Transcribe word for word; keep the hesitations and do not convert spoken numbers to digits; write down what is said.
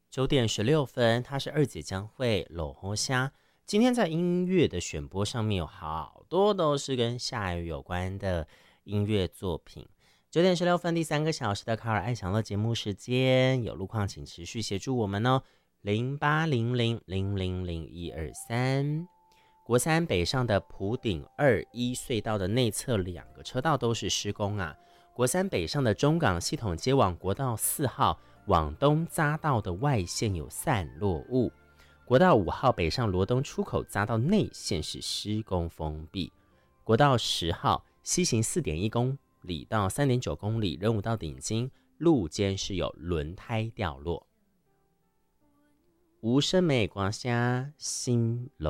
九点十六分，他是二姐将会搂红虾。今天在音乐的选播上面有好多都是跟下雨有关的音乐作品。九点十六分，第三个小时的卡尔爱享乐节目时间，有路况请持续协助我们哦。零八零零零零零一二三，国三北上的埔顶二一隧道的内侧两个车道都是施工啊。国三北上的中港系统接往国道四号往东匝道的外线有散落物，国道五号北上罗东出口匝道内线是施工封闭，国道十号西行 四点一公里到 三点九公里仁武到顶金路肩是有轮胎掉落。吴声美光虾新楼